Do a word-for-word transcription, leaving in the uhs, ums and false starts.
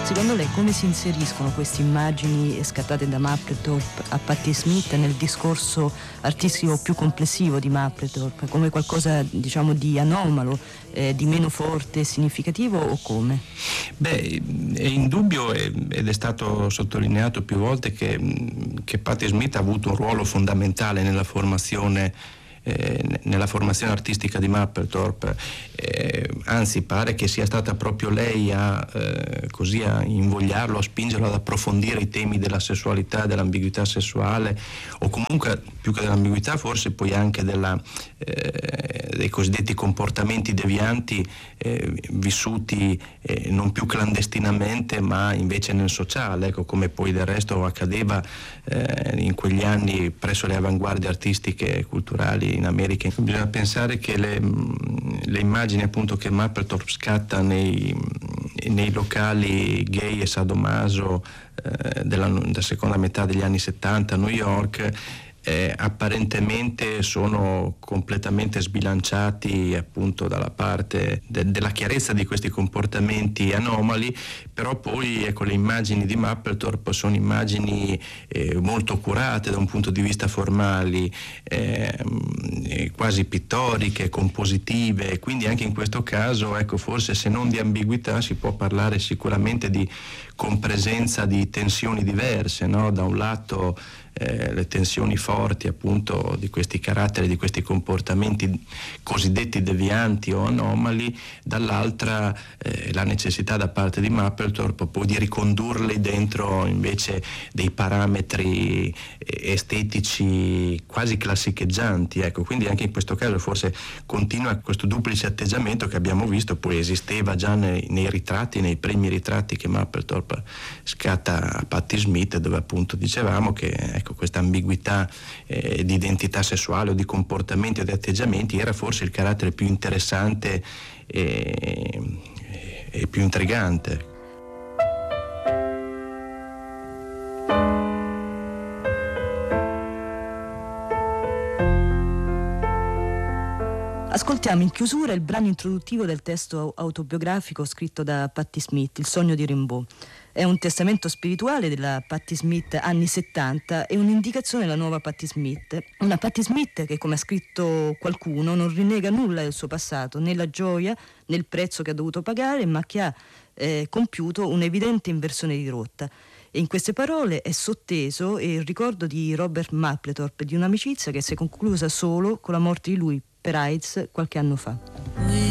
Secondo lei come si inseriscono queste immagini scattate da Mapplethorpe a Patti Smith nel discorso artistico più complessivo di Mapplethorpe, come qualcosa diciamo di anomalo, eh, di meno forte e significativo, o come? Beh, è indubbio ed è stato sottolineato più volte che, che Patti Smith ha avuto un ruolo fondamentale nella formazione Eh, nella formazione artistica di Mapplethorpe, eh, anzi pare che sia stata proprio lei a, eh, così a invogliarlo, a spingerlo ad approfondire i temi della sessualità, dell'ambiguità sessuale, o comunque più che dell'ambiguità forse poi anche della, eh, dei cosiddetti comportamenti devianti eh, vissuti eh, non più clandestinamente ma invece nel sociale, ecco, come poi del resto accadeva eh, in quegli anni presso le avanguardie artistiche e culturali in America. Bisogna pensare che le, le immagini appunto che Mapplethorpe scatta nei, nei locali gay e sadomaso eh, della, della seconda metà degli anni settanta a New York Eh, apparentemente sono completamente sbilanciati appunto dalla parte de- della chiarezza di questi comportamenti anomali, però poi ecco, le immagini di Mapplethorpe sono immagini eh, molto curate da un punto di vista formali, eh, quasi pittoriche, compositive, quindi anche in questo caso ecco, forse se non di ambiguità si può parlare sicuramente di compresenza di tensioni diverse, no? Da un lato Eh, le tensioni forti appunto di questi caratteri, di questi comportamenti cosiddetti devianti o anomali, dall'altra eh, la necessità da parte di Mapplethorpe poi di ricondurli dentro invece dei parametri estetici quasi classicheggianti, ecco, quindi anche in questo caso forse continua questo duplice atteggiamento che abbiamo visto poi esisteva già nei, nei ritratti, nei primi ritratti che Mapplethorpe scatta a Patti Smith, dove appunto dicevamo che ecco, questa ambiguità eh, di identità sessuale o di comportamenti o di atteggiamenti era forse il carattere più interessante e, e più intrigante. Ascoltiamo in chiusura il brano introduttivo del testo autobiografico scritto da Patti Smith, Il sogno di Rimbaud. È un testamento spirituale della Patti Smith anni settanta e un'indicazione della nuova Patti Smith. Una Patti Smith che, come ha scritto qualcuno, non rinnega nulla del suo passato, né la gioia né il prezzo che ha dovuto pagare, ma che ha eh, compiuto un'evidente inversione di rotta. E in queste parole è sotteso il ricordo di Robert Mapplethorpe, di un'amicizia che si è conclusa solo con la morte di lui per AIDS qualche anno fa.